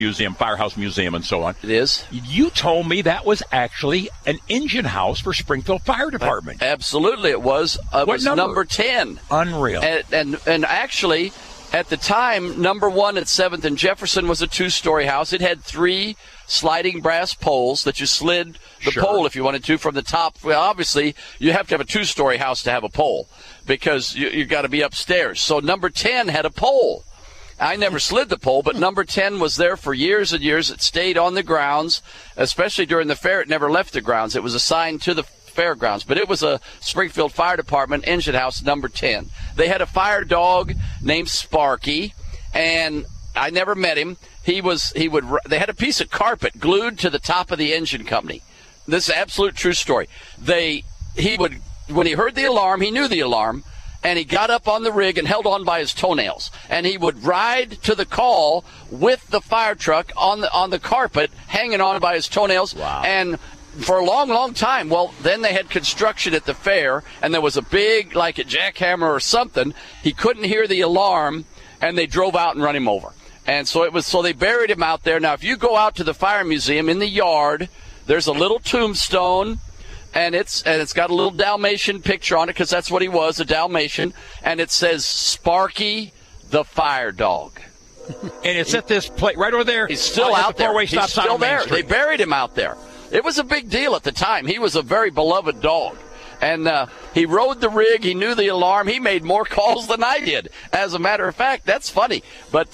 Museum, Firehouse Museum, and so on. It is. You told me that was actually an engine house for Springfield Fire Department. Absolutely, it was. It was number 10. Unreal. And actually, at the time, number 1 at 7th and Jefferson was a 2-story house. It had 3 sliding brass poles that you slid the pole if you wanted to from the top. Well, obviously, you have to have a 2-story house to have a pole because you got to be upstairs. So number 10 had a pole. I never slid the pole, but number 10 was there for years and years. It stayed on the grounds, especially during the fair. It never left the grounds. It was assigned to the fairgrounds, but it was a Springfield Fire Department engine house, number 10. They had a fire dog named Sparky, and I never met him. They had a piece of carpet glued to the top of the engine company. This is an absolute true story. When he heard the alarm, he knew the alarm, and he got up on the rig and held on by his toenails. And he would ride to the call with the fire truck on the carpet, hanging on by his toenails. Wow. And for a long, long time, well, then they had construction at the fair, and there was a big, like a jackhammer or something. He couldn't hear the alarm, and they drove out and run him over. And so they buried him out there. Now, if you go out to the fire museum in the yard, there's a little tombstone. And it's got a little Dalmatian picture on it because that's what he was, a Dalmatian. And it says Sparky the Fire Dog. And it's at this place right over there. He's still out there. He's still there. They buried him out there. It was a big deal at the time. He was a very beloved dog. And he rode the rig. He knew the alarm. He made more calls than I did. As a matter of fact, that's funny. But,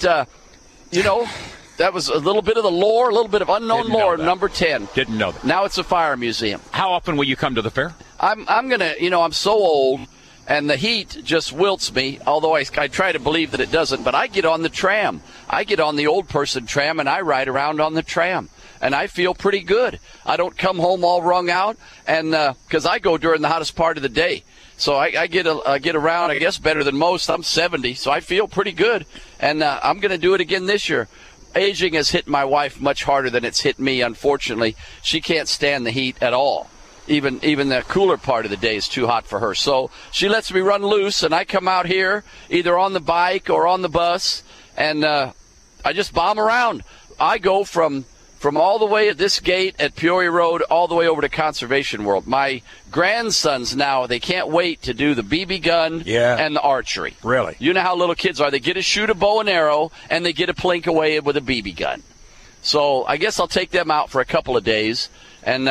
that was a little bit of the lore, a little bit of unknown lore, number 10. Didn't know that. Now it's a fire museum. How often will you come to the fair? I'm going to, I'm so old, and the heat just wilts me, although I try to believe that it doesn't. But I get on the tram. I get on the old person tram, and I ride around on the tram. And I feel pretty good. I don't come home all wrung out, and because I go during the hottest part of the day. So I get around, I guess, better than most. I'm 70, so I feel pretty good. And I'm going to do it again this year. Aging has hit my wife much harder than it's hit me, unfortunately. She can't stand the heat at all. Even the cooler part of the day is too hot for her. So she lets me run loose, and I come out here either on the bike or on the bus, and I just bomb around. I go from all the way at this gate at Peoria Road all the way over to Conservation World. My grandsons now, they can't wait to do the BB gun and the archery. Really? You know how little kids are. They get to shoot a bow and arrow, and they get to plink away with a BB gun. So I guess I'll take them out for a couple of days. And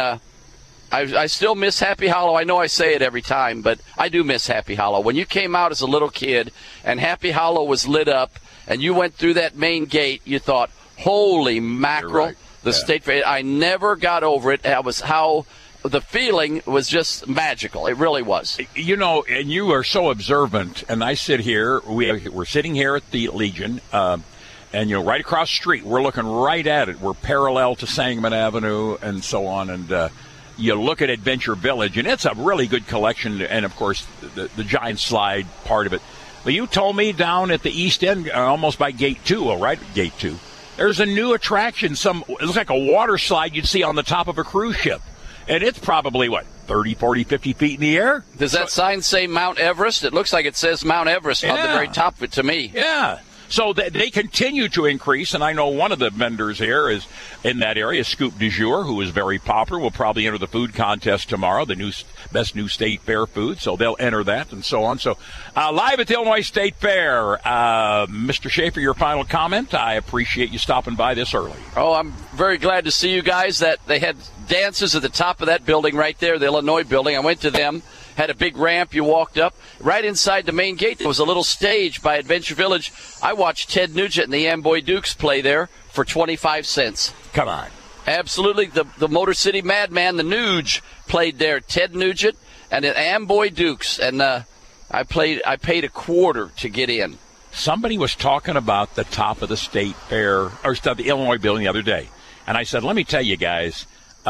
I still miss Happy Hollow. I know I say it every time, but I do miss Happy Hollow. When you came out as a little kid and Happy Hollow was lit up and you went through that main gate, you thought, holy mackerel. Right. The state fair, I never got over it. That was how the feeling was just magical. It really was. And you are so observant. And I sit here. We're sitting here at the Legion, and right across the street. We're looking right at it. We're parallel to Sangamon Avenue and so on. And you look at Adventure Village, and it's a really good collection. And of course, the giant slide part of it. But you told me down at the east end, almost by Gate 2, right? Gate 2. There's a new attraction. It looks like a water slide you'd see on the top of a cruise ship. And it's probably, 30, 40, 50 feet in the air? Does that sign say Mount Everest? It looks like it says Mount Everest on the very top of it to me. Yeah. So they continue to increase, and I know one of the vendors here is in that area, Scoop du Jour, who is very popular, will probably enter the food contest tomorrow, the best new state fair food, so they'll enter that and so on. So live at the Illinois State Fair, Mr. Schaefer, your final comment. I appreciate you stopping by this early. Oh, I'm very glad to see you guys. That they had dances at the top of that building right there, the Illinois building. I went to them. Had a big ramp you walked up. Right inside the main gate, there was a little stage by Adventure Village. I watched Ted Nugent and the Amboy Dukes play there for 25 cents. Come on. Absolutely. The Motor City Madman, the Nuge, played there. Ted Nugent and the Amboy Dukes. And I paid a quarter to get in. Somebody was talking about the top of the state fair, or the Illinois building the other day. And I said, let me tell you guys,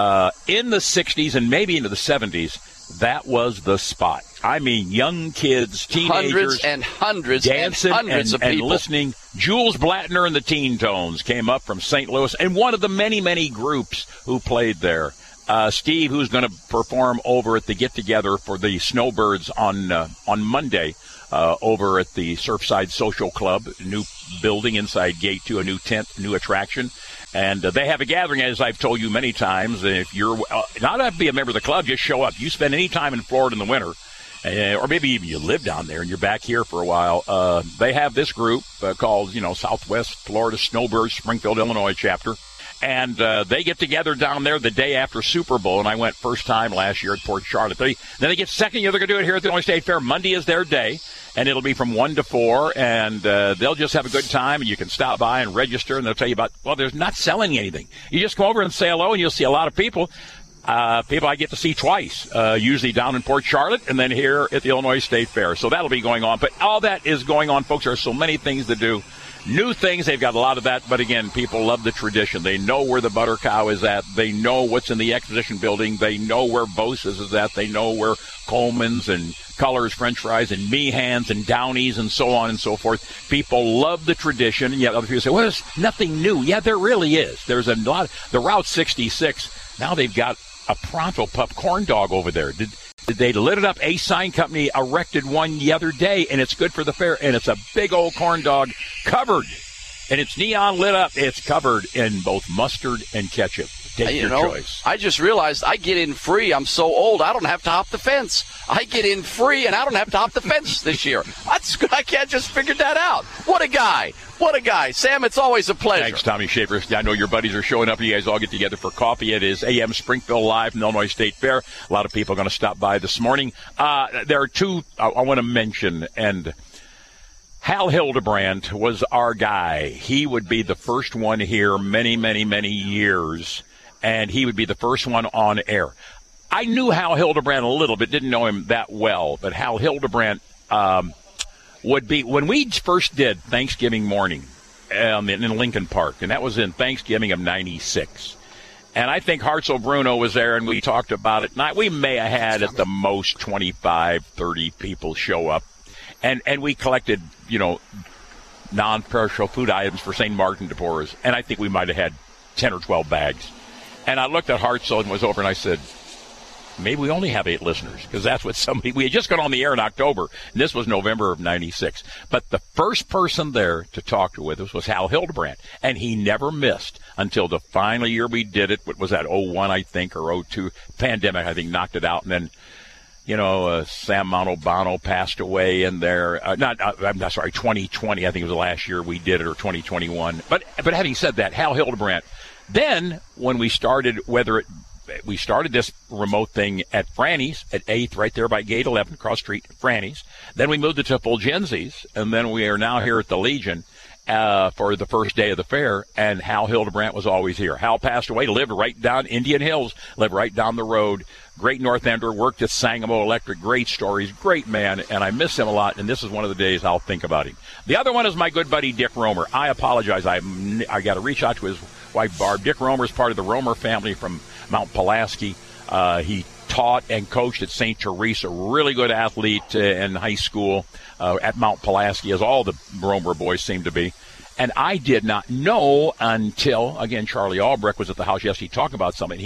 in the 60s and maybe into the 70s, that was the spot. I mean, young kids, teenagers, hundreds dancing of people. And listening. Jules Blattner and the Teen Tones came up from St. Louis, and one of the many, many groups who played there. Steve, who's going to perform over at the get-together for the Snowbirds on Monday over at the Surfside Social Club, new building inside Gate 2, a new tent, new attraction. And they have a gathering, as I've told you many times. If you're not have to be a member of the club, just show up. You spend any time in Florida in the winter, or maybe even you live down there and you're back here for a while. They have this group called, Southwest Florida Snowbirds Springfield, Illinois chapter. And they get together down there the day after Super Bowl, and I went first time last year at Port Charlotte. Then they get second year. They're going to do it here at the Illinois State Fair. Monday is their day, and it'll be from 1 to 4, and they'll just have a good time, and you can stop by and register, and they'll tell you about, they're not selling anything. You just come over and say hello, and you'll see a lot of people. People I get to see twice, usually down in Port Charlotte and then here at the Illinois State Fair. So that'll be going on. But all that is going on, folks. There are so many things to do. New things, they've got a lot of that. But, again, people love the tradition. They know where the Butter Cow is at. They know what's in the exposition building. They know where Bosa's is at. They know where Coleman's and Colors French Fries and Meehan's and Downey's and so on and so forth. People love the tradition. And yet other people say, well, there's nothing new. Yeah, there really is. There's a lot. The Route 66, now they've got a Pronto Pup corn dog over there. They lit it up. Ace Sign Company erected one the other day, and it's good for the fair. And it's a big old corn dog covered, and it's neon lit up. It's covered in both mustard and ketchup. Take your choice. I just realized I get in free. I'm so old, I don't have to hop the fence. I get in free, and I don't have to hop the fence this year. That's good. I can't just figure that out. What a guy. What a guy. Sam, it's always a pleasure. Thanks, Tommy Schaefer. I know your buddies are showing up. You guys all get together for coffee. It is AM Springfield Live from the Illinois State Fair. A lot of people are going to stop by this morning. There are two I want to mention, and Hal Hildebrand was our guy. He would be the first one here many, many, many years, and he would be the first one on air. I knew Hal Hildebrand a little bit, didn't know him that well, but Hal Hildebrand would be, when we first did Thanksgiving morning in Lincoln Park, and that was in Thanksgiving of 96. And I think Hartzell Bruno was there, and we talked about it. We may have had at the most 25, 30 people show up. And we collected, non-perishable food items for St. Martin de Porres, and I think we might have had 10 or 12 bags. And I looked at Hartzell and was over, and I said, maybe we only have 8 listeners, because that's what we had just gone on the air in October, and this was November of 96. But the first person there to talk to with us was Hal Hildebrand, and he never missed until the final year we did it. What was that, 01, I think, or 02? Pandemic, I think, knocked it out, and then Sam Montalbano passed away in there. 2020, I think it was the last year we did it, or 2021. But having said that, Hal Hildebrand, then when we started, we started this remote thing at Franny's at 8th, right there by Gate 11, across street, Franny's. Then we moved it to Fulgenzi's, and then we are now here at the Legion for the first day of the fair, and Hal Hildebrand was always here. Hal passed away, lived right down Indian Hills, lived right down the road. Great North Ender, worked at Sangamo Electric, great stories, great man, and I miss him a lot, and this is one of the days I'll think about him. The other one is my good buddy Dick Romer. I apologize. I got to reach out to his wife, Barb. Dick Romer is part of the Romer family from Mount Pulaski. He taught and coached at St. Teresa, really good athlete in high school at Mount Pulaski, as all the Romer boys seem to be. And I did not know until, again, Charlie Albrecht was at the house yesterday talking about something.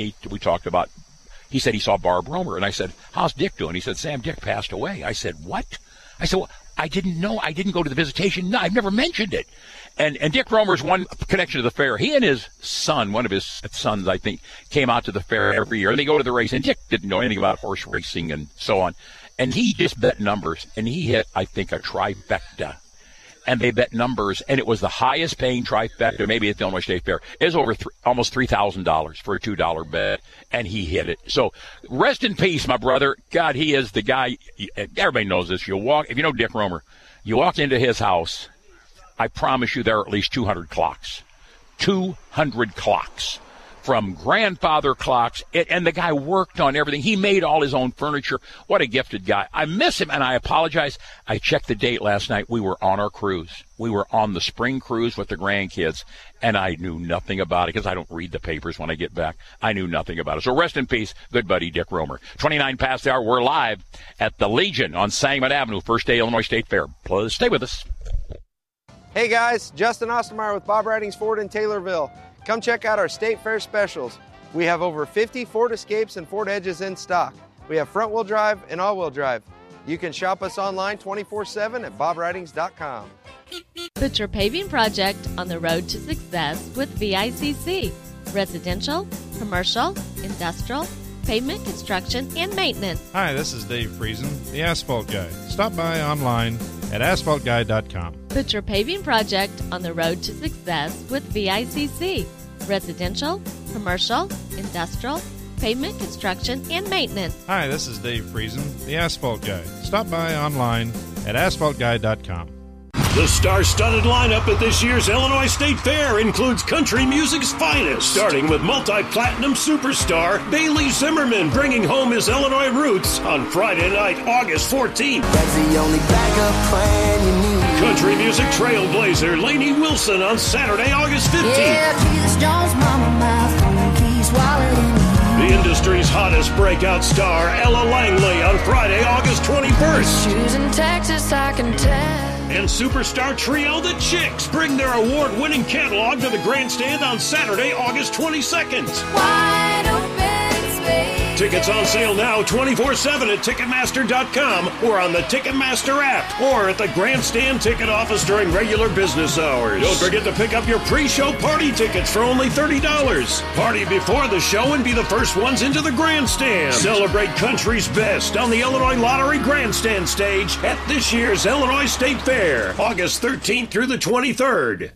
He said he saw Barb Romer, and I said, how's Dick doing? He said, Sam, Dick passed away. I said, what? I said, well, I didn't know. I didn't go to the visitation. No, I've never mentioned it. And Dick Romer's one connection to the fair. He and his son, one of his sons, I think, came out to the fair every year. They go to the race, and Dick didn't know anything about horse racing and so on. And he just bet numbers, and he hit, I think, a trifecta. And they bet numbers, and it was the highest paying trifecta maybe at the Illinois State Fair. It was over almost $3,000 for a $2 bet, and he hit it. So rest in peace, my brother. God, he is the guy. Everybody knows this. If you know Dick Romer, you walk into his house, I promise you there are at least 200 clocks. 200 clocks. From grandfather clocks, and the guy worked on everything. He made all his own furniture. What a gifted guy. I miss him, and I apologize. I checked the date last night. We were on our cruise. We were on the spring cruise with the grandkids, and I knew nothing about it because I don't read the papers when I get back. I knew nothing about it. So rest in peace, good buddy Dick Romer. 29 past the hour. We're live at the Legion on Sangamon Avenue, first day Illinois State Fair. Please stay with us. Hey guys, Justin Ostermeyer with Bob Ridings Ford in Taylorville. Come check out our State Fair specials. We have over 50 Ford Escapes and Ford Edges in stock. We have front-wheel drive and all-wheel drive. You can shop us online 24/7 at bobridings.com. Put your paving project on the road to success with VICC. Residential, commercial, industrial, pavement construction, and maintenance. Hi, this is Dave Friesen, the Asphalt Guy. Stop by online at asphaltguy.com. Put your paving project on the road to success with VICC. Residential, commercial, industrial, pavement construction, and maintenance. Hi, this is Dave Friesen, the Asphalt Guy. Stop by online at asphaltguy.com. The star-studded lineup at this year's Illinois State Fair includes country music's finest, starting with multi-platinum superstar Bailey Zimmerman bringing home his Illinois roots on Friday night, August 14th. That's the only backup plan you need. Country music trailblazer Lainey Wilson on Saturday, August 15th. Yeah, Jesus Jones, mama, my phone keys, wallet, and the industry's hottest breakout star Ella Langley on Friday, August 21st. shoes in Texas, I can tell. And superstar trio The Chicks bring their award-winning catalog to the grandstand on Saturday, August 22nd. Wide open space. Tickets on sale now 24/7 at Ticketmaster.com or on the Ticketmaster app or at the grandstand ticket office during regular business hours. Don't forget to pick up your pre-show party tickets for only $30. Party before the show and be the first ones into the grandstand. Celebrate country's best on the Illinois Lottery Grandstand stage at this year's Illinois State Fair, August 13th through the 23rd.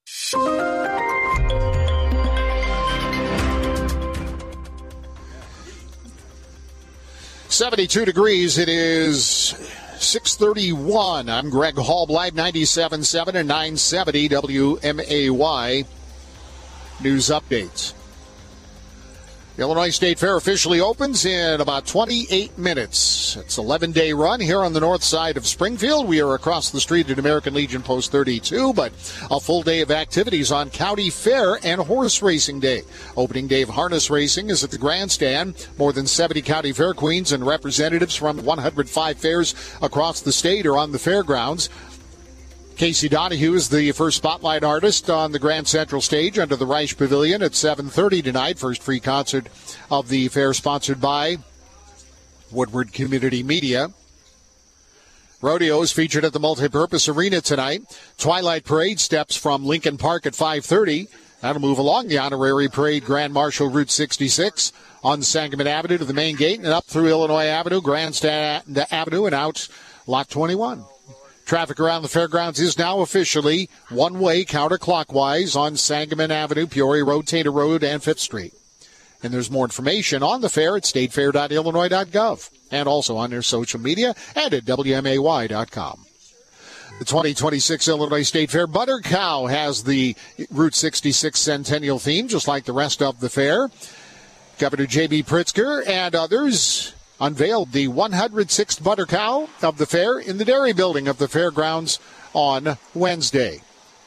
72 degrees. It is 6:31. I'm Greg Hall, live 97.7 and 970 WMAY News Updates. The Illinois State Fair officially opens in about 28 minutes. It's an 11-day run here on the north side of Springfield. We are across the street at American Legion Post 32, but a full day of activities on County Fair and Horse Racing Day. Opening day of harness racing is at the grandstand. More than 70 county fair queens and representatives from 105 fairs across the state are on the fairgrounds. Casey Donahue is the first spotlight artist on the Grand Central stage under the Reich Pavilion at 7:30 tonight. First free concert of the fair sponsored by Woodward Community Media. Rodeo is featured at the Multipurpose Arena tonight. Twilight Parade steps from Lincoln Park at 5:30. That'll move along the Honorary Parade Grand Marshal Route 66 on Sangamon Avenue to the main gate and up through Illinois Avenue, Grandstand Avenue, and out Lot 21. Traffic around the fairgrounds is now officially one-way counterclockwise on Sangamon Avenue, Peoria Road, Tater Road, and 5th Street. And there's more information on the fair at statefair.illinois.gov and also on their social media and at WMAY.com. The 2026 Illinois State Fair Butter Cow has the Route 66 Centennial theme, just like the rest of the fair. Governor J.B. Pritzker and others unveiled the 106th Butter Cow of the fair in the Dairy Building of the fairgrounds on Wednesday.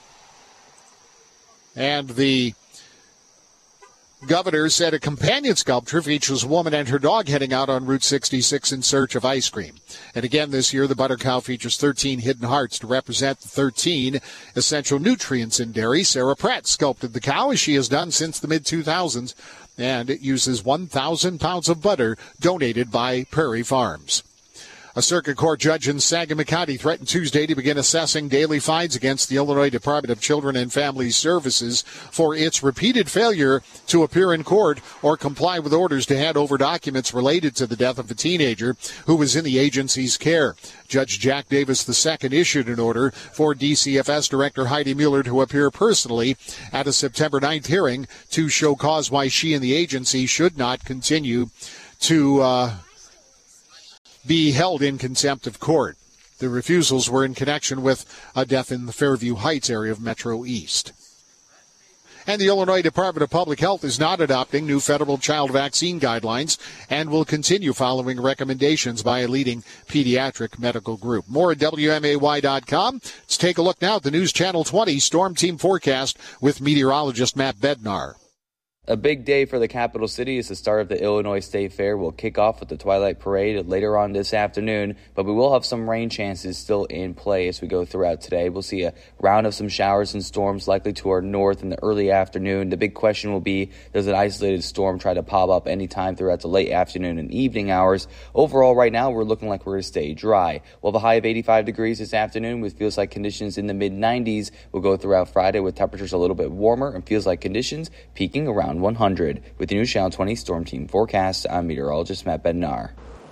And the governor said a companion sculpture features a woman and her dog heading out on Route 66 in search of ice cream. And again this year, the Butter Cow features 13 hidden hearts to represent the 13 essential nutrients in dairy. Sarah Pratt sculpted the cow, as she has done since the mid-2000s, and it uses 1,000 pounds of butter donated by Prairie Farms. A circuit court judge in Sangamon County threatened Tuesday to begin assessing daily fines against the Illinois Department of Children and Family Services for its repeated failure to appear in court or comply with orders to hand over documents related to the death of a teenager who was in the agency's care. Judge Jack Davis II issued an order for DCFS Director Heidi Mueller to appear personally at a September 9th hearing to show cause why she and the agency should not continue to be held in contempt of court. The refusals were in connection with a death in the Fairview Heights area of Metro East. And the Illinois Department of Public Health is not adopting new federal child vaccine guidelines and will continue following recommendations by a leading pediatric medical group. More at WMAY.com. Let's take a look now at the News Channel 20 Storm Team Forecast with meteorologist Matt Bednar. A big day for the capital city is the start of the Illinois State Fair. We'll kick off with the Twilight Parade later on this afternoon, but we will have some rain chances still in play as we go throughout today. We'll see a round of some showers and storms likely to our north in the early afternoon. The big question will be, does an isolated storm try to pop up anytime throughout the late afternoon and evening hours? Overall, right now, we're looking like we're going to stay dry. We'll have a high of 85 degrees this afternoon with feels like conditions in the mid-90s. We'll go throughout Friday with temperatures a little bit warmer and feels like conditions peaking around 100. With the new Channel 20 Storm Team forecast, I'm meteorologist Matt Bednar.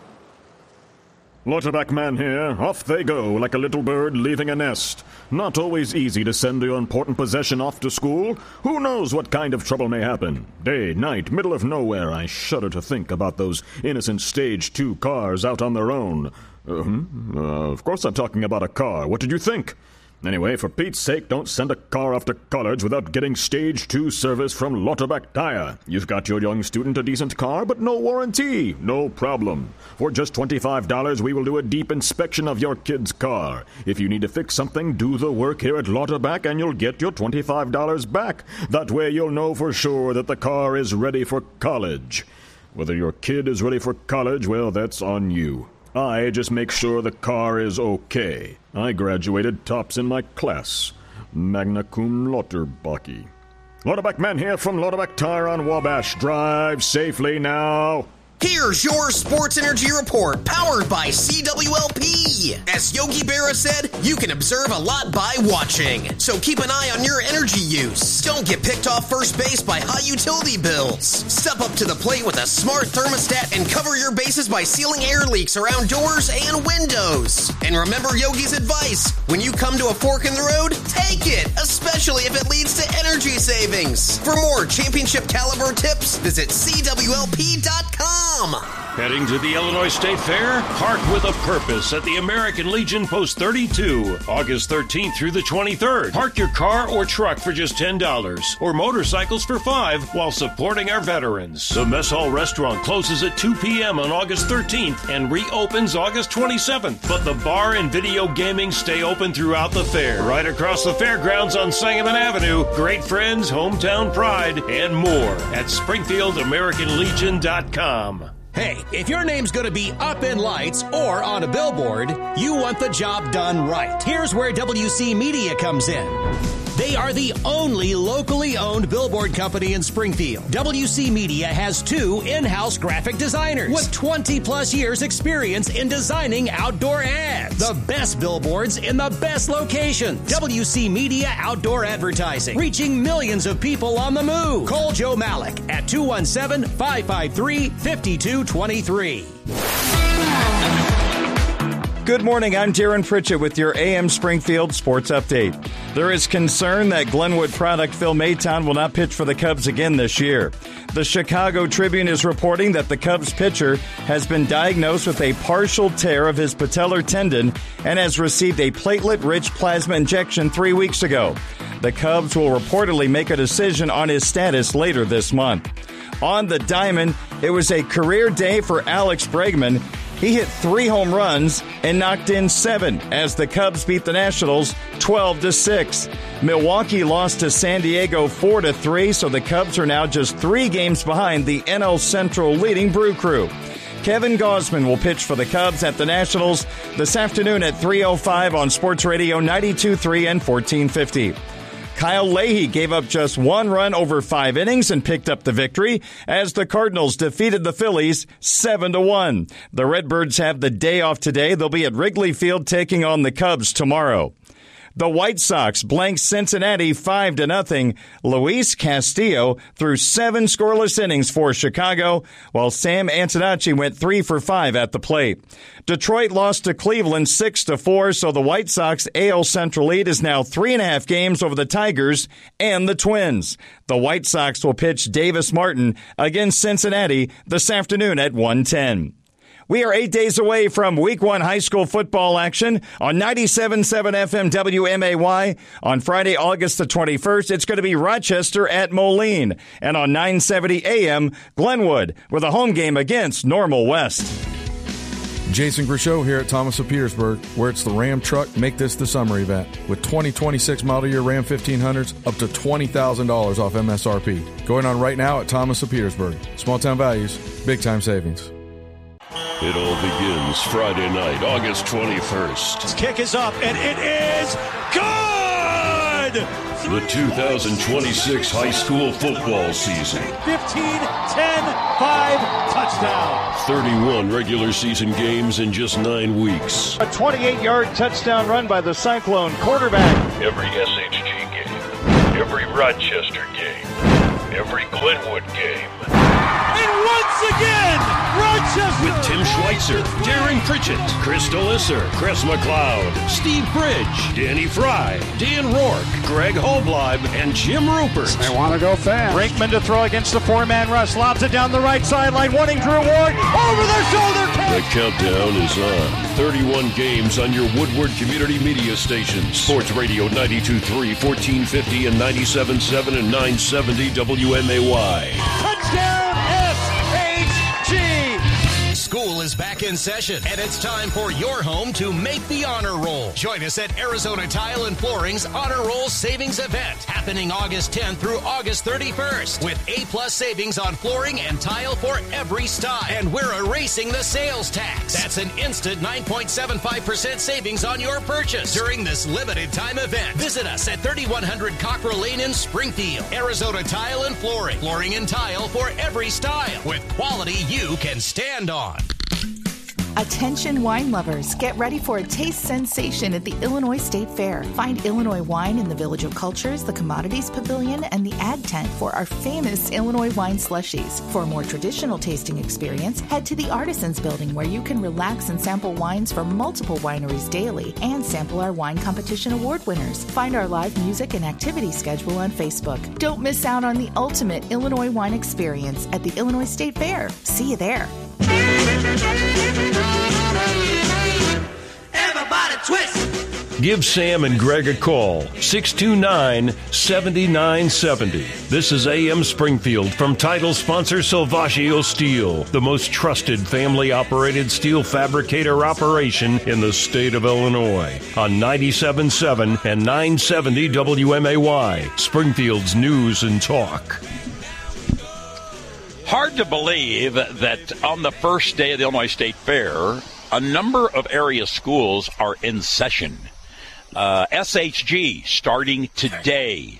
Lauterbach man here. Off they go like a little bird leaving a nest. Not always easy to send your important possession off to school. Who knows what kind of trouble may happen? Day, night, middle of nowhere. I shudder to think about those innocent Stage 2 cars out on their own. Of course I'm talking about a car. What did you think? Anyway, for Pete's sake, don't send a car off to college without getting Stage 2 service from Lauterbach Tire. You've got your young student a decent car, but no warranty. No problem. For just $25, we will do a deep inspection of your kid's car. If you need to fix something, do the work here at Lauterbach and you'll get your $25 back. That way you'll know for sure that the car is ready for college. Whether your kid is ready for college, well, that's on you. I just make sure the car is okay. I graduated tops in my class. Magna cum Lauterbach. Lauterbach man here from Lauterbach Tire on Wabash. Drive safely now. Here's your Sports Energy Report, powered by CWLP. As Yogi Berra said, you can observe a lot by watching. So keep an eye on your energy use. Don't get picked off first base by high utility bills. Step up to the plate with a smart thermostat and cover your bases by sealing air leaks around doors and windows. And remember Yogi's advice, when you come to a fork in the road, take it, especially if it leads to energy savings. For more championship caliber tips, visit CWLP.com. Heading to the Illinois State Fair? Park with a purpose at the American Legion Post 32, August 13th through the 23rd. Park your car or truck for just $10 or motorcycles for $5 while supporting our veterans. The Mess Hall Restaurant closes at 2 p.m. on August 13th and reopens August 27th. But the bar and video gaming stay open throughout the fair. Right across the fairgrounds on Sangamon Avenue, great friends, hometown pride, and more at SpringfieldAmericanLegion.com. Hey, if your name's going to be up in lights or on a billboard, you want the job done right. Here's where WC Media comes in. They are the only locally owned billboard company in Springfield. WC Media has 2 in-house graphic designers with 20-plus years experience in designing outdoor ads. The best billboards in the best locations. WC Media Outdoor Advertising, reaching millions of people on the move. Call Joe Malik at 217-553-5223. Good morning, I'm Darren Pritchett with your AM Springfield Sports Update. There is concern that Glenwood product Phil Maytown will not pitch for the Cubs again this year. The Chicago Tribune is reporting that the Cubs pitcher has been diagnosed with a partial tear of his patellar tendon and has received a platelet-rich plasma injection 3 weeks ago. The Cubs will reportedly make a decision on his status later this month. On the diamond, it was a career day for Alex Bregman. He hit 3 home runs and knocked in 7 as the Cubs beat the Nationals 12-6. Milwaukee lost to San Diego 4-3, so the Cubs are now just 3 games behind the NL Central leading Brew Crew. Kevin Gausman will pitch for the Cubs at the Nationals this afternoon at 3:05 on Sports Radio 92.3 and 1450. Kyle Leahy gave up just 1 run over 5 innings and picked up the victory as the Cardinals defeated the Phillies 7-1. The Redbirds have the day off today. They'll be at Wrigley Field taking on the Cubs tomorrow. The White Sox blanked Cincinnati 5-0. Luis Castillo threw 7 scoreless innings for Chicago, while Sam Antonacci went 3 for 5 at the plate. Detroit lost to Cleveland 6-4, so the White Sox AL Central lead is now 3.5 games over the Tigers and the Twins. The White Sox will pitch Davis Martin against Cincinnati this afternoon at 1:10. We are 8 days away from Week 1 high school football action on 97.7 FM WMAY. On Friday, August the 21st, it's going to be Rochester at Moline. And on 970 AM, Glenwood with a home game against Normal West. Jason Grishow here at Thomas of Petersburg, where it's the Ram Truck Make This the Summer event. With 2026 model year Ram 1500s up to $20,000 off MSRP. Going on right now at Thomas of Petersburg. Small town values, big time savings. It all begins Friday night, August 21st. His kick is up, and it is good! The 2026 high school football season. 15, 10, 5, touchdown. 31 regular season games in just 9 weeks. A 28-yard touchdown run by the Cyclone quarterback. Every SHG game, every Rochester game, every Glenwood game. And once again, Rochester! With Tim Schweitzer, Darren Pritchett, Chris Delisser, Chris McLeod, Steve Bridge, Danny Fry, Dan Rourke, Greg Holbleib, and Jim Rupert. They want to go fast. Brinkman to throw against the four-man rush. Lobs it down the right sideline, wanting Drew Ward. Over their shoulder catch. The countdown is on. 31 games on your Woodward Community Media stations. Sports Radio 92.3, 1450, and 97.7 and 970 WMAY. Touchdown SHG! School is back in session, and it's time for your home to make the honor roll. Join us at Arizona Tile and Flooring's Honor Roll Savings Event, happening August 10th through August 31st, with A-plus savings on flooring and tile for every style. And we're erasing the sales tax. That's an instant 9.75% savings on your purchase during this limited time event. Visit us at 3100 Cockrell Lane in Springfield. Arizona Tile and Flooring. Flooring and tile for every style, with quality you can stand on. Attention wine lovers, get ready for a taste sensation at the Illinois State Fair. Find Illinois wine in the Village of Cultures, the Commodities Pavilion, and the Ag Tent for our famous Illinois wine slushies. For a more traditional tasting experience, head to the Artisans Building, where you can relax and sample wines from multiple wineries daily and sample our wine competition award winners. Find our live music and activity schedule on Facebook. Don't miss out on the ultimate Illinois wine experience at the Illinois State Fair. See you there. Everybody twist. Give Sam and Greg a call, 629-7970. This is AM Springfield from title sponsor Salvaggio Steel, the most trusted family-operated steel fabricator operation in the state of Illinois, on 97.7 and 970 WMAY, Springfield's News and Talk. Hard to believe that on the first day of the Illinois State Fair, a number of area schools are in session. SHG starting today.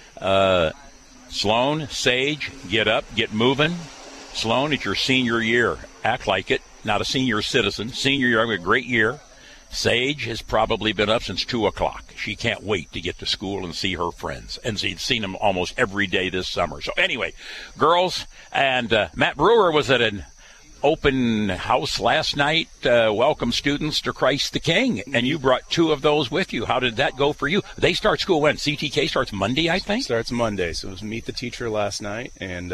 Sloan, Sage, get up, get moving. Sloan, it's your senior year. Act like it. Not a senior citizen. Senior year, a great year. Sage has probably been up since 2 o'clock. She can't wait to get to school and see her friends. And she's seen them almost every day this summer. So anyway, girls, and Matt Brewer was at an open house last night, welcome students to Christ the King, and you brought 2 of those with you. How did that go for you? They start school when? CTK starts Monday, I think? Starts Monday, so it was Meet the Teacher last night, and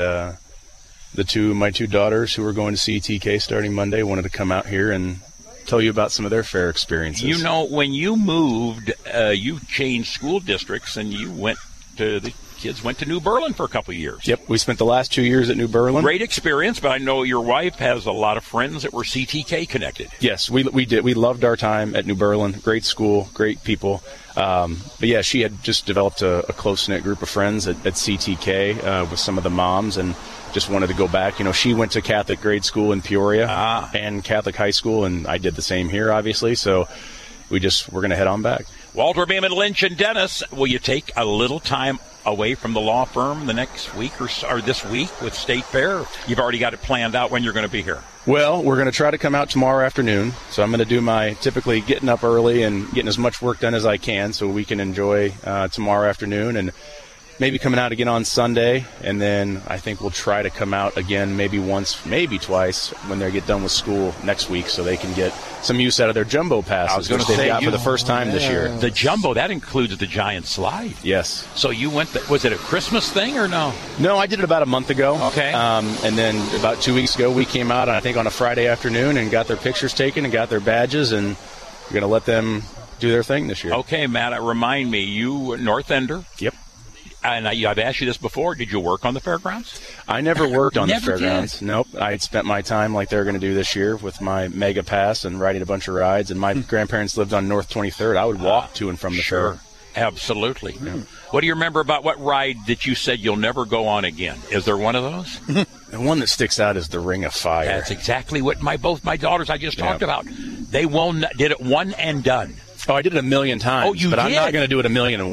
my two daughters who were going to CTK starting Monday wanted to come out here and tell you about some of their fair experiences. You know, when you moved, you changed school districts, and you went to the kids went to New Berlin for a couple of years. Yep, we spent the last 2 years at New Berlin. Great experience, but I know your wife has a lot of friends that were CTK connected. Yes, we did. We loved our time at New Berlin. Great school, great people. But yeah, she had just developed a close-knit group of friends at CTK with some of the moms, and just wanted to go back. You know, she went to Catholic grade school in Peoria and Catholic high school, and I did the same here, obviously. So we're going to head on back. Walter Beeman, Lynch, and Dennis, will you take a little time away from the law firm the next week or this week with State Fair? You've already got it planned out when you're going to be here. Well, we're going to try to come out tomorrow afternoon. So I'm going to do my typically getting up early and getting as much work done as I can so we can enjoy tomorrow afternoon, and maybe coming out again on Sunday. And then I think we'll try to come out again maybe once, maybe twice when they get done with school next week, so they can get some use out of their jumbo passes, which they've got for the first time this year. The jumbo, that includes the giant slide. Yes. So you went, was it a Christmas thing or no? No, I did it about a month ago. Okay. And then about 2 weeks ago, we came out, I think, on a Friday afternoon and got their pictures taken and got their badges, and we're going to let them do their thing this year. Okay, Matt, remind me, you North Ender. Yep. And I've asked you this before. Did you work on the fairgrounds? I never worked on the Never fairgrounds. did. Nope. I had spent my time like they're going to do this year with my Mega Pass and riding a bunch of rides. And my grandparents lived on North 23rd. I would walk to and from the fair. Absolutely. What do you remember about what ride that you said you'll never go on again? Is there one of those? The one that sticks out is the Ring of Fire. That's exactly what both my daughters I just talked about. They did it one and done. Oh, I did it 1,000,000 times. Oh, you but did? I'm not going to do it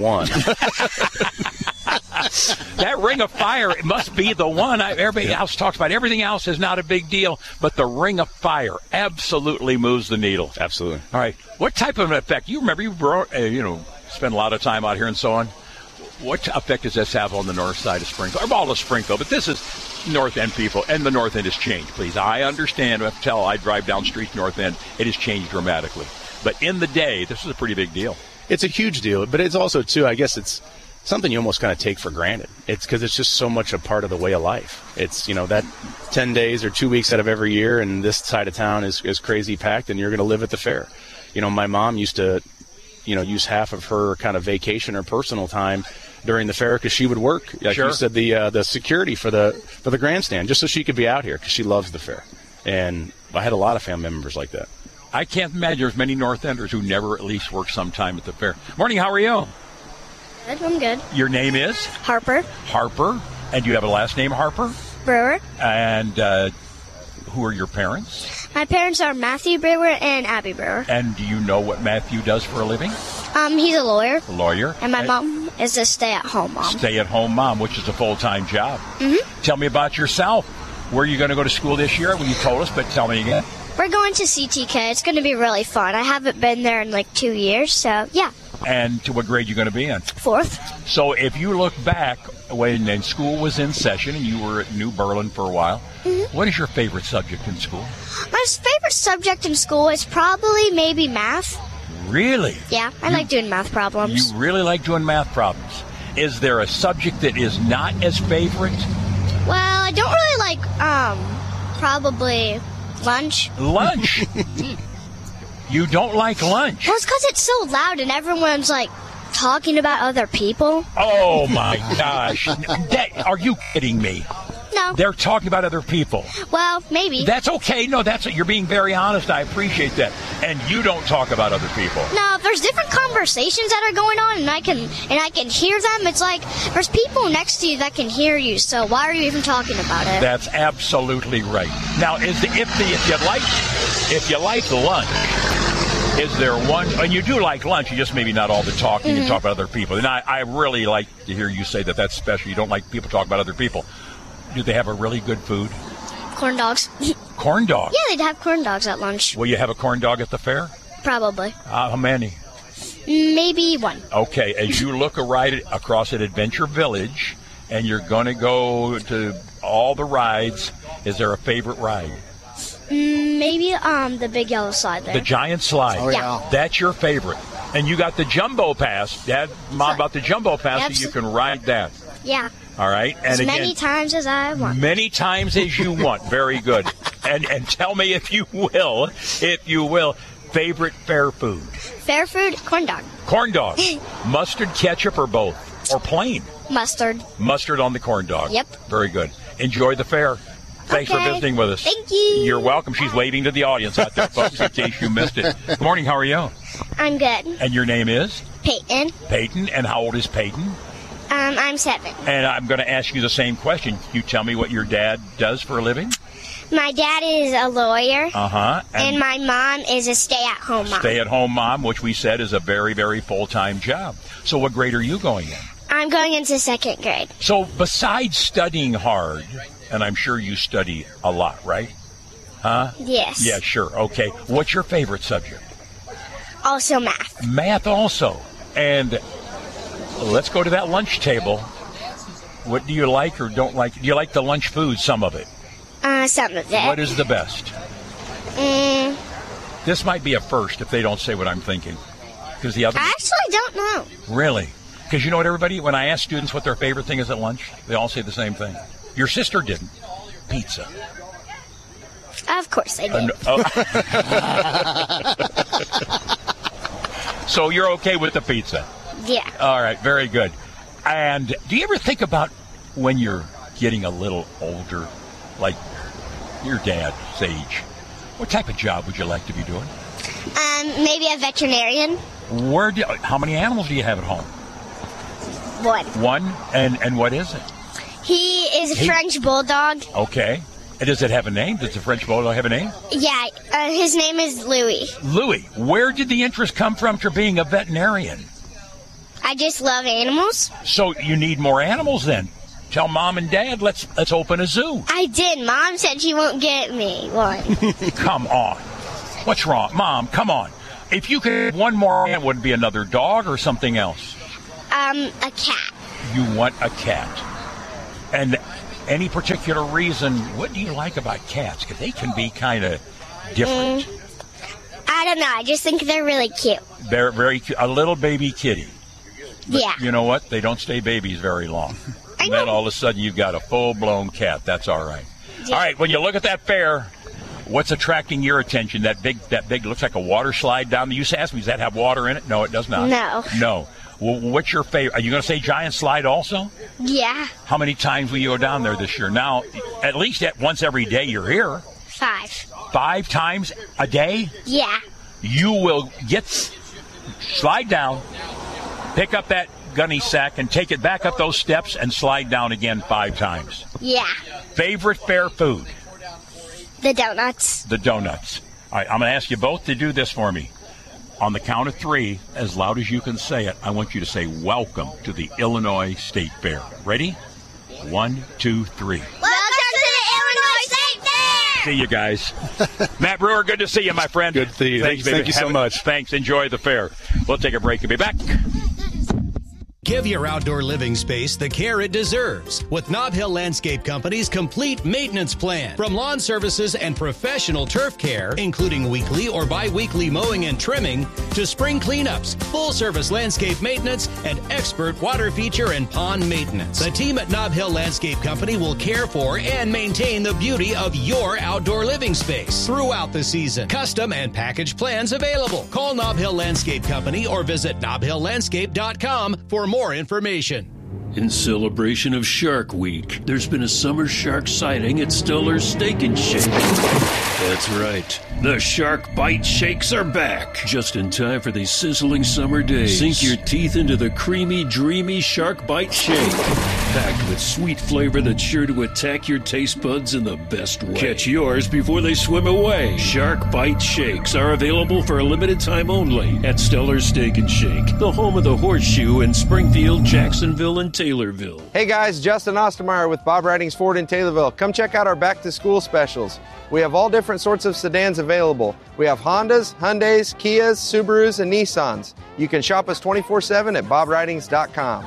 1,000,001. That Ring of Fire, it must be the one everybody else talks about. Everything else is not a big deal, but the Ring of Fire absolutely moves the needle. Absolutely. All right. What type of an effect? You remember spend a lot of time out here and so on. What effect does this have on the north side of Springfield? Or all of Springfield, but this is North End people, and the North End has changed, please. I understand. I have to tell I drive down streets North End. It has changed dramatically. But in the day, this is a pretty big deal. It's a huge deal, but it's also, too, I guess it's something you almost kind of take for granted. It's because it's just so much a part of the way of life. It's, that 10 days or 2 weeks out of every year, and this side of town is crazy packed, and you're going to live at the fair. My mom used to, use half of her kind of vacation or personal time during the fair because she would work. Like you said, the security for the grandstand, just so she could be out here because she loves the fair. And I had a lot of family members like that. I can't imagine there's many North Enders who never at least work some time at the fair. Morning, how are you? Good, I'm good. Your name is? Harper. Harper. And you have a last name, Harper? Brewer. And who are your parents? My parents are Matthew Brewer and Abby Brewer. And do you know what Matthew does for a living? He's a lawyer. A lawyer. And my mom is a stay-at-home mom. Stay-at-home mom, which is a full-time job. Mm-hmm. Tell me about yourself. Where are you going to go to school this year? Well, you told us, but tell me again. We're going to CTK. It's going to be really fun. I haven't been there in 2 years, so yeah. And to what grade are you going to be in? 4th. So if you look back when school was in session and you were at New Berlin for a while, what is your favorite subject in school? My favorite subject in school is probably maybe math. Really? Yeah, I like doing math problems. You really like doing math problems. Is there a subject that is not as favorite? Well, I don't really like, probably lunch. Lunch? You don't like lunch? Well, it's because it's so loud and everyone's, talking about other people. Oh, my gosh. Are you kidding me? No. They're talking about other people. Well, maybe. That's okay. No, you're being very honest. I appreciate that. And you don't talk about other people. No, if there's different conversations that are going on and I can hear them, it's like there's people next to you that can hear you. So why are you even talking about it? That's absolutely right. Now, if you like lunch, is there one? And you do like lunch, you just maybe not all the talking. You talk about other people. And I really like to hear you say that that's special. You don't like people talking about other people. Do they have a really good food? Corn dogs. Corn dogs? Yeah, they'd have corn dogs at lunch. Will you have a corn dog at the fair? Probably. How many? Maybe one. Okay, as you look across at Adventure Village, and you're going to go to all the rides, is there a favorite ride? Maybe the big yellow slide there. The giant slide? Oh, yeah. That's your favorite. And you got the Jumbo Pass. Dad, Mom got the Jumbo Pass, so you can ride that. Yeah. All right. And as again, many times as I want. Many times as you want. Very good. And tell me if you will, favorite fair food. Fair food, corn dog. Corn dog. Mustard, ketchup, or both? Or plain? Mustard. Mustard on the corn dog. Yep. Very good. Enjoy the fair. Thanks for visiting with us. Thank you. You're welcome. She's waving to the audience out there, folks, in case you missed it. Good morning. How are you? I'm good. And your name is? Peyton. Peyton. And how old is Peyton? I'm 7. And I'm going to ask you the same question. Can you tell me what your dad does for a living? My dad is a lawyer. Uh-huh. And my mom is a stay-at-home mom. Stay-at-home mom, which we said is a very, very full-time job. So what grade are you going in? I'm going into 2nd grade. So besides studying hard, and I'm sure you study a lot, right? Huh? Yes. Yeah, sure. Okay. What's your favorite subject? Also math. Math also. And let's go to that lunch table. What do you like or don't like? Do you like the lunch food, some of it? Some of it. What is the best? This might be a first if they don't say what I'm thinking. Because the other. I actually don't know. Really? Because you know what, everybody? When I ask students what their favorite thing is at lunch, they all say the same thing. Your sister didn't. Pizza. Of course I did. So you're okay with the pizza? Yeah. All right, very good. And do you ever think about when you're getting a little older, like your dad's age, what type of job would you like to be doing? Maybe a veterinarian. How many animals do you have at home? One. And what is it? He is a French bulldog. Okay. And does it have a name? Does the French bulldog have a name? Yeah, his name is Louis. Louis. Where did the interest come from for being a veterinarian? I just love animals. So you need more animals then. Tell Mom and Dad, let's open a zoo. I did. Mom said she won't get me one. Come on. What's wrong? Mom, come on. If you could have one more, it would be another dog or something else? A cat. You want a cat. And any particular reason, what do you like about cats? Because they can be kind of different. I don't know. I just think they're really cute. They're very cute. A little baby kitty. But yeah. You know what? They don't stay babies very long. And then all of a sudden you've got a full-blown cat. That's all right. Yeah. All right, when you look at that fair, what's attracting your attention? That big looks like a water slide down. You asked me, does that have water in it? No, it does not. No. Well, what's your favorite? Are you going to say giant slide also? Yeah. How many times will you go down there this year? Now, at least once every day you're here. 5. 5 times a day? Yeah. You will slide down, pick up that gunny sack, and take it back up those steps and slide down again 5 times. Yeah. Favorite fair food? The donuts. The donuts. All right, I'm going to ask you both to do this for me. On the count of 3, as loud as you can say it, I want you to say, welcome to the Illinois State Fair. Ready? 1, 2, 3. Welcome to the Illinois State Fair! See you guys. Matt Brewer, good to see you, my friend. Good to see you. Thank you so much. Thanks. Enjoy the fair. We'll take a break and be back. Give your outdoor living space the care it deserves with Nob Hill Landscape Company's complete maintenance plan. From lawn services and professional turf care, including weekly or bi-weekly mowing and trimming, to spring cleanups, full-service landscape maintenance, and expert water feature and pond maintenance. The team at Nob Hill Landscape Company will care for and maintain the beauty of your outdoor living space throughout the season. Custom and package plans available. Call Nob Hill Landscape Company or visit nobhilllandscape.com for more information. In celebration of Shark Week, there's been a summer shark sighting at Stellar's Steak and Shake. That's right. The Shark Bite Shakes are back. Just in time for these sizzling summer days. Sink your teeth into the creamy, dreamy Shark Bite Shake. Packed with sweet flavor that's sure to attack your taste buds in the best way. Catch yours before they swim away. Shark Bite Shakes are available for a limited time only at Stellar's Steak and Shake, the home of the Horseshoe in Springfield, Jacksonville, and Taylorville. Hey guys, Justin Ostermeyer with Bob Ridings Ford in Taylorville. Come check out our back to school specials. We have all different sorts of sedans available. We have Hondas, Hyundais, Kias, Subarus, and Nissans. You can shop us 24/7 at bobridings.com.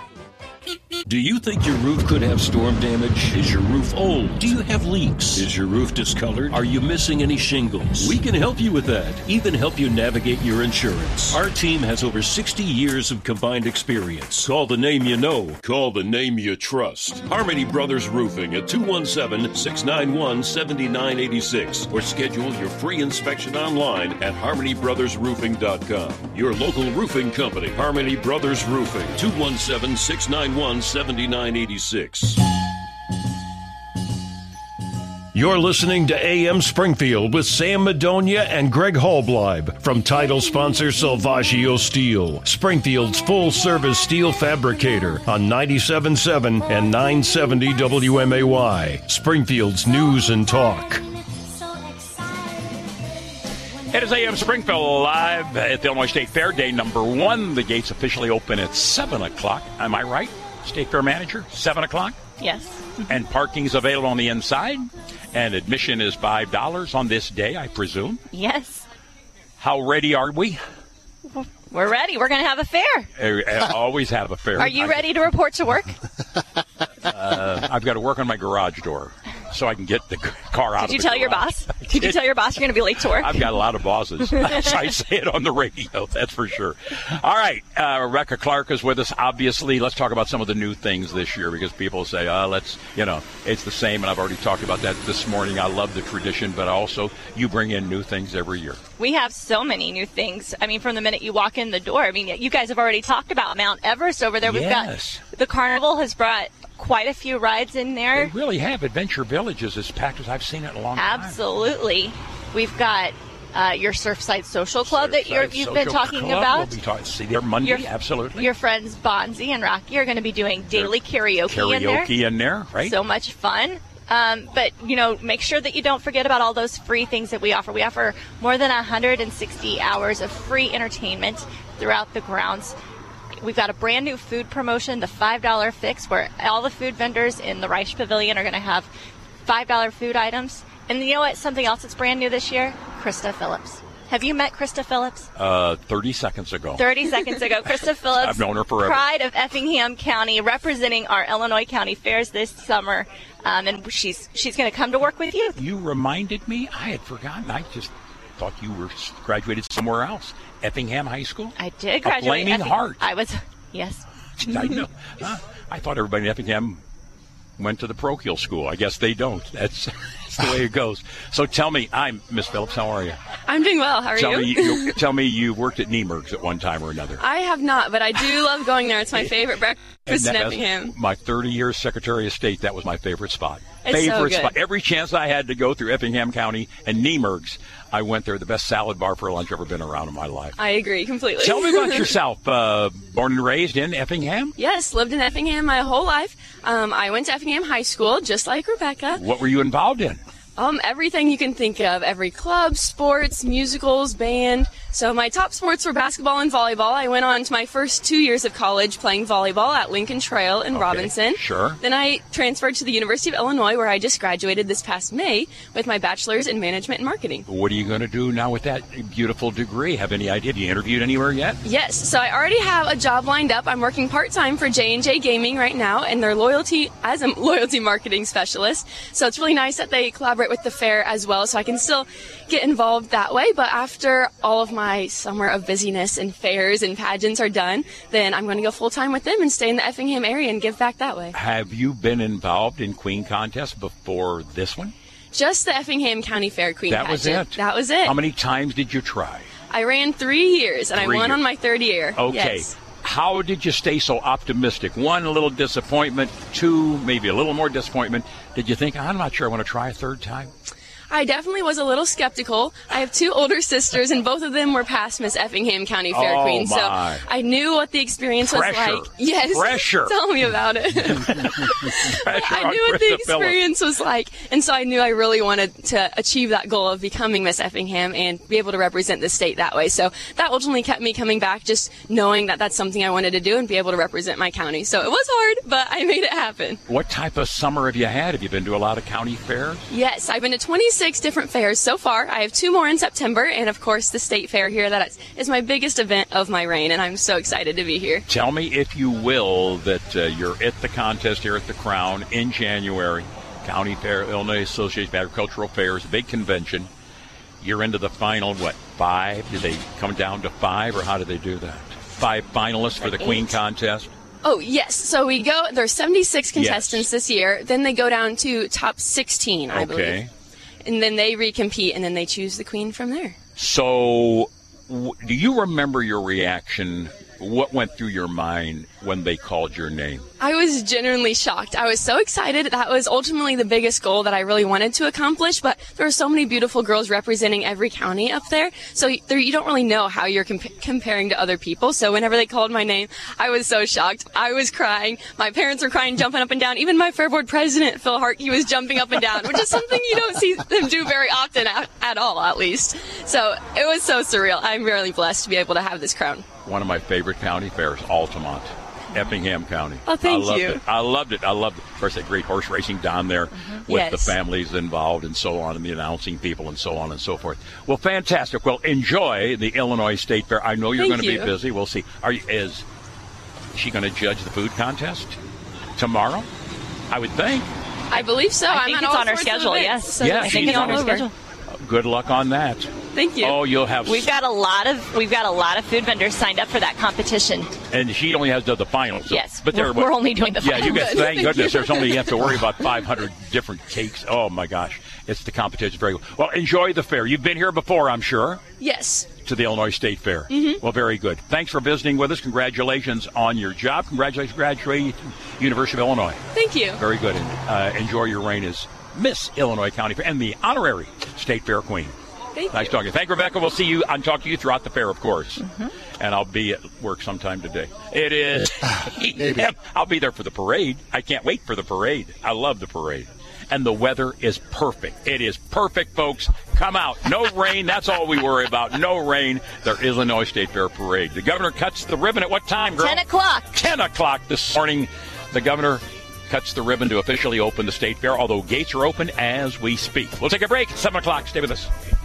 Do you think your roof could have storm damage? Is your roof old? Do you have leaks? Is your roof discolored? Are you missing any shingles? We can help you with that. Even help you navigate your insurance. Our team has over 60 years of combined experience. Call the name you know. Call the name you trust. Harmony Brothers Roofing at 217-691-7986 or schedule your free inspection online at harmonybrothersroofing.com. Your local roofing company, Harmony Brothers Roofing, 217-691-7986. You're listening to AM Springfield with Sam Madonia and Greg Hallbleib from title sponsor Salvaggio Steel, Springfield's full-service steel fabricator on 97.7 and 970 WMAY, Springfield's News and Talk. It is AM Springfield live at the Illinois State Fair, day number 1. The gates officially open at 7 o'clock. Am I right, State Fair Manager? 7 o'clock? Yes. And parking is available on the inside. And admission is $5 on this day, I presume. Yes. How ready are we? We're ready. We're going to have a fair. Always have a fair. Are you ready to report to work? I've got to work on my garage door. so I can get the car out of the Did you tell your boss? Did you tell your boss you're going to be late to work? I've got a lot of bosses. So I say it on the radio, that's for sure. All right, Rebecca Clark is with us. Obviously, let's talk about some of the new things this year because people say, it's the same, and I've already talked about that this morning. I love the tradition, but also you bring in new things every year. We have so many new things. I mean, from the minute you walk in the door. I mean, you guys have already talked about Mount Everest over there. We've got the Carnival has brought quite a few rides in there. They really have. Adventure Village is as packed as I've seen it in a long time. Absolutely. We've got your Surfside Social Club that you've been talking about. We'll be see there Monday, absolutely. Your friends Bonzi and Rocky are going to be doing daily karaoke in there, right? So much fun. But, make sure that you don't forget about all those free things that we offer. We offer more than 160 hours of free entertainment throughout the grounds. We've got a brand new food promotion, the $5 Fix, where all the food vendors in the Reich Pavilion are going to have $5 food items. And you know what? Something else that's brand new this year? Krista Phillips. Have you met Krista Phillips? 30 seconds ago. 30 seconds ago. Krista Phillips. I've known her forever. Pride of Effingham County, representing our Illinois County Fairs this summer. And she's going to come to work with you. You reminded me. I had forgotten. I just thought you were graduated somewhere else. Effingham High School? I did graduate. A Flaming Heart. I was, yes. I know. I thought everybody in Effingham went to the parochial school. I guess they don't. That's the way it goes. So tell me, Miss Phillips, how are you? I'm doing well. How are you? Tell me you worked at Niemerg's at one time or another. I have not, but I do love going there. It's my favorite breakfast in Effingham. My 30 years Secretary of State, that was my favorite spot. It's so good. Spot. Every chance I had to go through Effingham County and Niemerg's, I went there. The best salad bar for lunch I've ever been around in my life. I agree completely. Tell me about yourself. Born and raised in Effingham? Yes, lived in Effingham my whole life. I went to Effingham High School, just like Rebecca. What were you involved in? Everything you can think of. Every club, sports, musicals, band. So my top sports were basketball and volleyball. I went on to my first 2 years of college playing volleyball at Lincoln Trail in Robinson. Sure. Then I transferred to the University of Illinois, where I just graduated this past May with my bachelor's in management and marketing. What are you going to do now with that beautiful degree? Have any idea? Have you interviewed anywhere yet? Yes. So I already have a job lined up. I'm working part-time for J&J Gaming right now in their loyalty marketing specialist. So it's really nice that they collaborate with the fair as well, so I can still get involved that way. But after all of my summer of busyness and fairs and pageants are done, then I'm going to go full-time with them and stay in the Effingham area and give back that way. Have you been involved in Queen contests before this one? Just the Effingham County Fair Queen pageant. That was it. How many times did you try? I ran 3 years, and I won on my third year. Okay. Yes. How did you stay so optimistic? One, a little disappointment. Two, maybe a little more disappointment. Did you think, I'm not sure I want to try a third time? I definitely was a little skeptical. I have two older sisters, and both of them were past Miss Effingham County Fair Queen, so I knew what the experience was like. Yes. Pressure. Tell me about it. I knew what the experience was like, and so I knew I really wanted to achieve that goal of becoming Miss Effingham and be able to represent the state that way. So that ultimately kept me coming back, just knowing that that's something I wanted to do and be able to represent my county. So it was hard, but I made it happen. What type of summer have you had? Have you been to a lot of county fairs? Yes, I've been to 26 different fairs so far. I have 2 more in September, and of course the state fair here. That is my biggest event of my reign, and I'm so excited to be here. Tell me, if you will, that you're at the contest here at the Crown in January. County Fair, Illinois Association of Agricultural Fairs, big convention. You're into the final, 5? Did they come down to 5, or how did they do that? 5 finalists for the Queen contest? Oh, yes. So we go, there's 76 contestants this year. Then they go down to top 16, I believe. And then they recompete, and then they choose the queen from there. So do you remember your reaction? What went through your mind when they called your name? I was genuinely shocked. I was so excited. That was ultimately the biggest goal that I really wanted to accomplish, but there are so many beautiful girls representing every county up there, so you don't really know how you're comparing to other people. So whenever they called my name, I was so shocked. I was crying. My parents were crying, jumping up and down. Even my Fair Board president, Phil Harkey, was jumping up and down, which is something you don't see them do very often at all, at least. So it was so surreal. I'm really blessed to be able to have this crown. One of my favorite county fairs, Altamont, Effingham County. Oh, thank you. I loved it. Of course, that great horse racing down there with the families involved and so on, and the announcing people and so on and so forth. Well, fantastic. Well, enjoy the Illinois State Fair. I know you're going to be busy. We'll see. Is she going to judge the food contest tomorrow? I would think. I believe so. I think I'm it's at on our all sorts of schedule, events, yes. so Yeah, I think it's on our schedule. Good luck on that. Thank you. Oh, you'll have. We've got a lot of food vendors signed up for that competition. And she only has to do the finals. So. Yes, but we're only doing the Yeah, finals. you guys. Thank Thank goodness. you. There's only you have to worry about 500 different cakes. Oh my gosh, it's the competition. Very well. Enjoy the fair. You've been here before, I'm sure. Yes. To the Illinois State Fair. Mm-hmm. Well, very good. Thanks for visiting with us. Congratulations on your job. Congratulations, graduating University of Illinois. Thank you. Very good. And enjoy your reign as Miss Illinois County Fair and the honorary State Fair Queen. Thank nice you. talking to you. Thank you, Rebecca. We'll see you and talk to you throughout the fair, of course. Mm-hmm. And I'll be at work sometime today. It is. I'll be there for the parade. I can't wait for the parade. I love the parade. And the weather is perfect. It is perfect, folks. Come out. No rain. That's all we worry about. No rain. There is Illinois State Fair parade. The governor cuts the ribbon at what time, girl? 10 o'clock. 10 o'clock this morning. The governor cuts the ribbon to officially open the State Fair, although gates are open as we speak. We'll take a break. 7 o'clock. Stay with us.